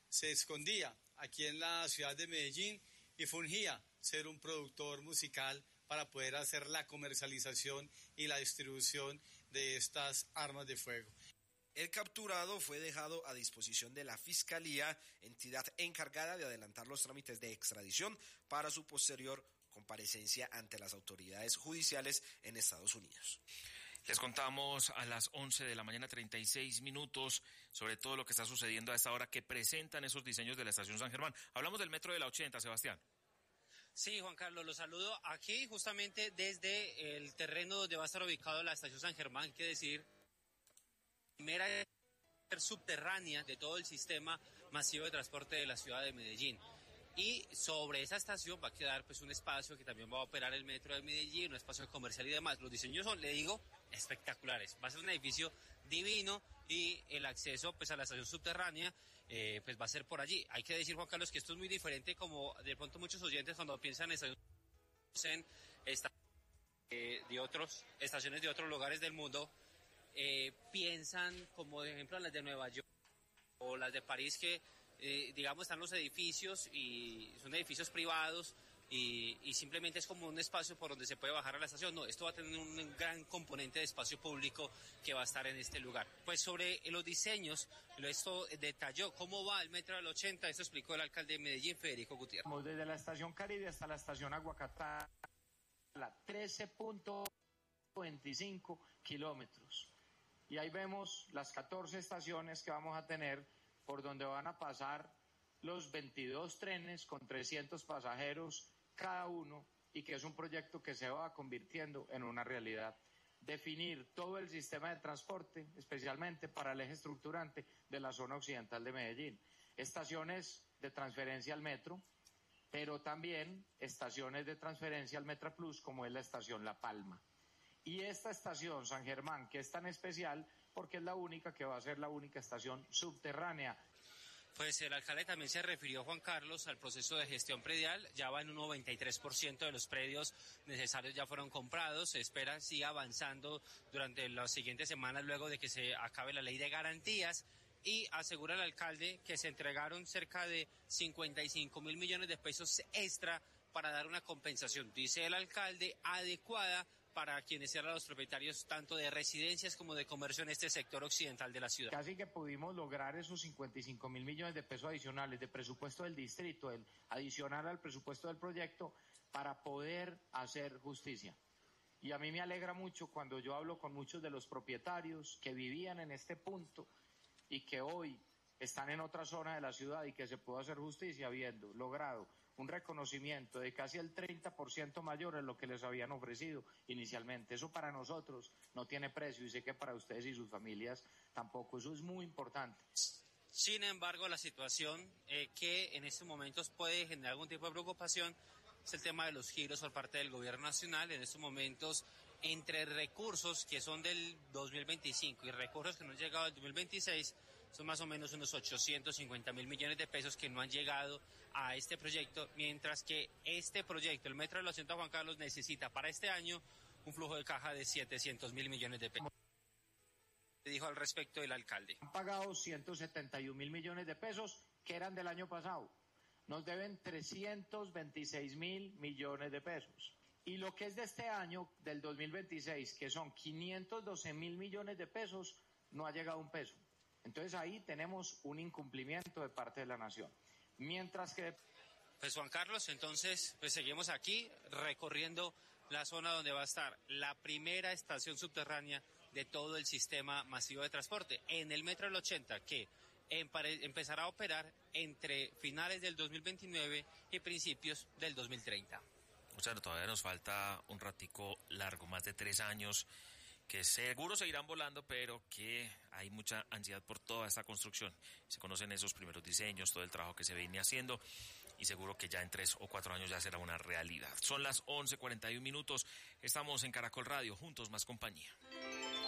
se escondía aquí en la ciudad de Medellín y fungía ser un productor musical para poder hacer la comercialización y la distribución de estas armas de fuego. El capturado fue dejado a disposición de la Fiscalía, entidad encargada de adelantar los trámites de extradición para su posterior comparecencia ante las autoridades judiciales en Estados Unidos. Les contamos a las 11 de la mañana, 36 minutos, sobre todo lo que está sucediendo a esta hora que presentan esos diseños de la Estación San Germán. Hablamos del metro de la 80, Sebastián. Sí, Juan Carlos, los saludo aquí justamente desde el terreno donde va a estar ubicado la Estación San Germán, hay que decir, primera subterránea de todo el sistema masivo de transporte de la ciudad de Medellín. Y sobre esa estación va a quedar pues un espacio que también va a operar el metro de Medellín, un espacio comercial y demás. Los diseños son, le digo, espectaculares. Va a ser un edificio divino y el acceso pues a la estación subterránea pues va a ser por allí. Hay que decir, Juan Carlos, que esto es muy diferente, como de pronto muchos oyentes cuando piensan en estaciones de otros lugares del mundo, piensan como de ejemplo las de Nueva York o las de París, que digamos están los edificios y son edificios privados y simplemente es como un espacio por donde se puede bajar a la estación. No, esto va a tener un gran componente de espacio público que va a estar en este lugar. Pues sobre los diseños, esto detalló cómo va el metro del 80, esto explicó el alcalde de Medellín, Federico Gutiérrez. Desde la estación Caribe hasta la estación Aguacatá, 13.25 kilómetros. Y ahí vemos las 14 estaciones que vamos a tener, por donde van a pasar los 22 trenes con 300 pasajeros cada uno, y que es un proyecto que se va convirtiendo en una realidad. Definir todo el sistema de transporte, especialmente para el eje estructurante de la zona occidental de Medellín. Estaciones de transferencia al metro, pero también estaciones de transferencia al Metroplus, como es la estación La Palma. Y esta estación San Germán, que es tan especial porque es la única que va a ser la única estación subterránea. Pues el alcalde también se refirió, Juan Carlos, al proceso de gestión predial. Ya va en un 93% de los predios necesarios ya fueron comprados. Se espera siga avanzando durante las siguientes semanas luego de que se acabe la ley de garantías. Y asegura el alcalde que se entregaron cerca de 55.000 millones de pesos extra para dar una compensación, dice el alcalde, adecuada para quienes eran los propietarios tanto de residencias como de comercio en este sector occidental de la ciudad. Casi que pudimos lograr esos 55.000 millones de pesos adicionales de presupuesto del distrito, adicional al presupuesto del proyecto, para poder hacer justicia. Y a mí me alegra mucho cuando yo hablo con muchos de los propietarios que vivían en este punto y que hoy están en otra zona de la ciudad, y que se pudo hacer justicia habiendo logrado un reconocimiento de casi el 30% mayor en lo que les habían ofrecido inicialmente. Eso para nosotros no tiene precio, y sé que para ustedes y sus familias tampoco. Eso es muy importante. Sin embargo, la situación que en estos momentos puede generar algún tipo de preocupación es el tema de los giros por parte del gobierno nacional. En estos momentos, entre recursos que son del 2025 y recursos que no han llegado al 2026, son más o menos unos 850.000 millones de pesos que no han llegado a este proyecto, mientras que este proyecto, el Metro del 80, Juan Carlos, necesita para este año un flujo de caja de 700.000 millones de pesos. Dijo al respecto el alcalde. Han pagado 171.000 millones de pesos que eran del año pasado. Nos deben 326.000 millones de pesos. Y lo que es de este año, del 2026, que son 512.000 millones de pesos, no ha llegado un peso. Entonces ahí tenemos un incumplimiento de parte de la nación. Mientras que... Pues Juan Carlos, entonces pues seguimos aquí recorriendo la zona donde va a estar la primera estación subterránea de todo el sistema masivo de transporte en el Metro del 80, que empezará a operar entre finales del 2029 y principios del 2030. O sea, todavía nos falta un ratico largo, más de 3 años, que seguro seguirán volando, pero que hay mucha ansiedad por toda esta construcción. Se conocen esos primeros diseños, todo el trabajo que se viene haciendo, y seguro que ya en 3 o 4 años ya será una realidad. Son las 11:41 minutos, estamos en Caracol Radio, juntos más compañía.